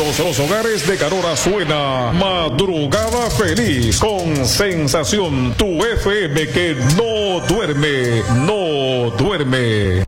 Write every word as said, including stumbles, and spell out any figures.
todos los hogares de Carora suena Madrugada Feliz con Sensación, tu F M que no duerme, no duerme.